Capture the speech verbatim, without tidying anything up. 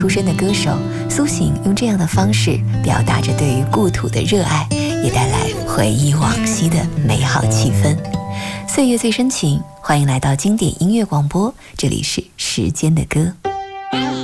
出身的歌手苏醒，用这样的方式表达着对于故土的热爱，也带来回忆往昔的美好气氛。岁月最深情，欢迎来到经典音乐广播，这里是时间的歌。